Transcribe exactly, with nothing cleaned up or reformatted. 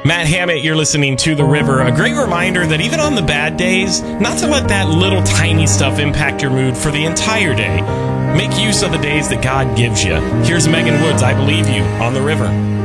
Matt Hammett, you're listening to The River. A great reminder that even on the bad days, not to let that little tiny stuff impact your mood for the entire day. Make use of the days that God gives you. Here's Megan Woods, I Believe You, on The River.